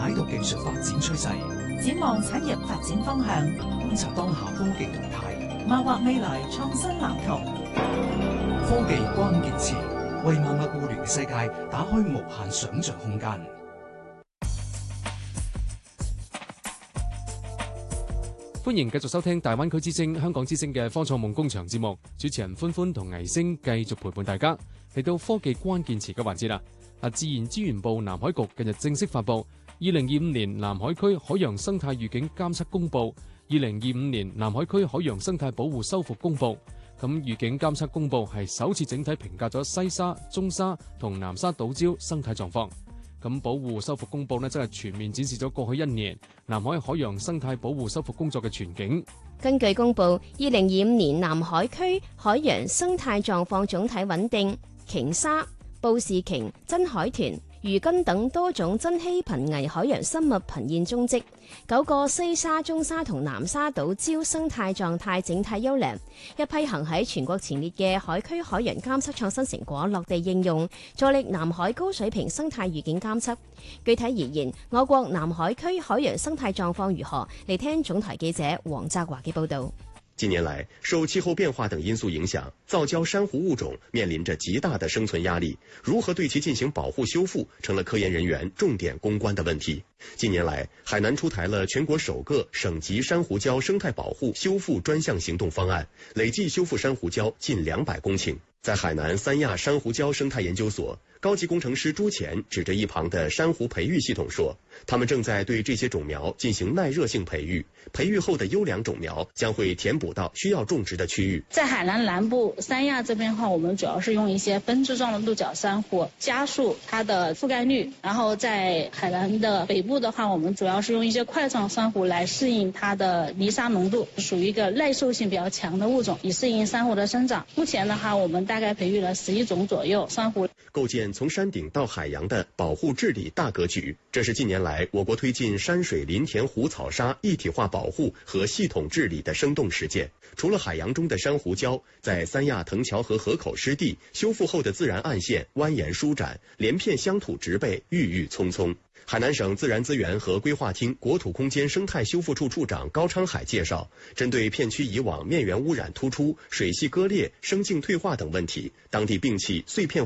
解讀技術發展趨勢， 展望產業發展方向， 觀察當下科技動態， 謀劃未來創新藍圖。 科技關鍵詞，為萬物互聯嘅世界打開無限想像空間。 歡迎繼續收聽大灣區之聲、香港之聲嘅科創夢工場節目，主持人歡歡同倪星繼續陪伴大家嚟到科技關鍵詞嘅環節啦。自然資源部南海局近日正式發布2025年南海區海洋生態預警監測公佈、2025年南海區海洋生態保護修復公佈。咁預警監測公佈係首次整體評價咗西沙、中沙同南沙島礁生態狀況。咁保護修復公佈呢，真係全面展示咗過去1年南海海洋生態保護修復工作嘅全景。 根據公佈，2025年南海區海洋生態狀況總體穩定，鯨鯊、布氏鯨、真海豚、魚根等多種珍稀瀕危海洋生物瀕現蹤跡，9個西沙、中沙同南沙島礁生態狀態整體優良，一批行喺全國前列嘅海區海洋監測創新成果落地應用，助力南海高水平生態預警監測。具體而言，我國南海區海洋生態狀況如何？嚟聽總台記者黃澤華嘅報導。 近年來，受氣候變化等因素影響，造礁珊瑚物種面臨着極大的生存壓力，如何對其進行保護修復，成了科研人員重點攻關的問題。近年來，海南出台了全國首個省級珊瑚礁生態保護修復專項行動方案，累計修復珊瑚礁近200公頃。在海南三亞珊瑚礁生態研究所，高級工程師朱乾指着一旁的珊瑚培育系統說，他們正在對這些種苗進行耐熱性培育，培育後的優良種苗將會填補到需要種植的區域。 在海南南部三亞這邊的話，我們主要是用一些分支狀的鹿角珊瑚加速它的覆蓋率，然後在海南的北部的話，我們主要是用一些塊狀珊瑚來適應它的泥沙濃度，屬於一個耐受性比較強的物種，以適應珊瑚的生長。目前的話，我們大概培育了11種左右珊瑚， 構建從山頂到海洋的保護治理大格局。這是近年來我國推進山水林田湖草沙一體化保護和系統治理的生動實踐。除了海洋中的珊瑚礁，在三亞藤橋和河口濕地修復後的自然岸線蜿蜒舒展，連片鄉土植被鬱鬱蔥蔥。海南省自然資源和規劃廳國土空間生態修復處處長高昌海介紹，針對片區以往面源污染突出、水系割裂、生境退化等問題，當地摒棄碎片